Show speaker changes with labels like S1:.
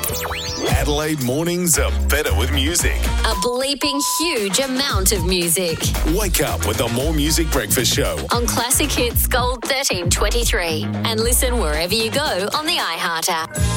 S1: Adelaide mornings are better with music.
S2: A bleeping huge amount of music.
S1: Wake up with the More Music Breakfast Show.
S2: On Classic Hits Gold 1323. And listen wherever you go on the iHeart app.